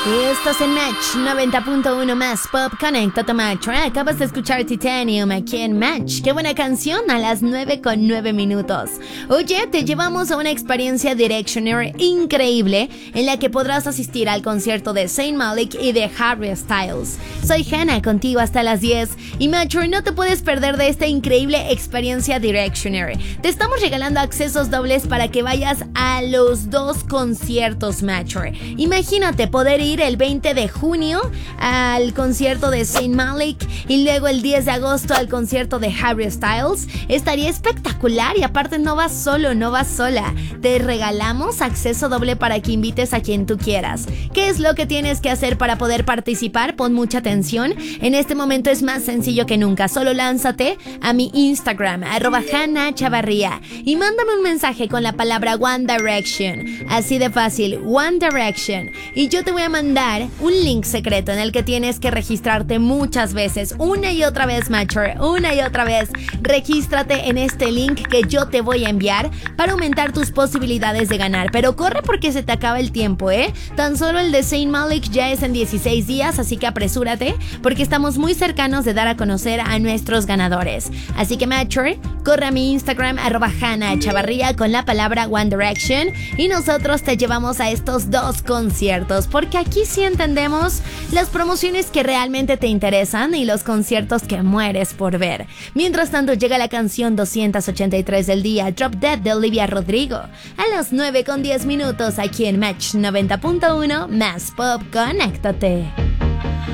Estás en Match 90.1 más Pop. Conéctate, Match. Acabas de escuchar Titanium aquí en Match. Qué buena canción a las 9:09. Oye, te llevamos a una experiencia Directioner increíble en la que podrás asistir al concierto de Zayn Malik y de Harry Styles. Soy Hannah, contigo hasta las 10. Y Match, no te puedes perder de esta increíble experiencia Directioner. Te estamos regalando accesos dobles para que vayas a los dos conciertos, Match. Imagínate poder ir el 20 de junio al concierto de Zayn Malik y luego el 10 de agosto al concierto de Harry Styles. Estaría espectacular y aparte no vas solo, no vas sola. Te regalamos acceso doble para que invites a quien tú quieras. ¿Qué es lo que tienes que hacer para poder participar? Pon mucha atención. En este momento es más sencillo que nunca. Solo lánzate a mi Instagram, @HannahChavarría, y mándame un mensaje con la palabra One Direction. Así de fácil, One Direction. Y yo te voy a mandar un link secreto en el que tienes que registrarte muchas veces, una y otra vez, Matcher, una y otra vez. Regístrate en este link que yo te voy a enviar para aumentar tus posibilidades de ganar. Pero corre porque se te acaba el tiempo, ¿eh? Tan solo el de Zayn Malik ya es en 16 días, así que apresúrate porque estamos muy cercanos de dar a conocer a nuestros ganadores. Así que, Matcher, corre a mi Instagram, @HannahChavarría con la palabra One Direction, y nosotros te llevamos a estos dos conciertos, porque aquí sí entendemos las promociones que realmente te interesan y los conciertos que mueres por ver. Mientras tanto, llega la canción 283 del día, Drop Dead de Olivia Rodrigo, a las 9:10 aquí en Match 90.1 más Pop. Conéctate.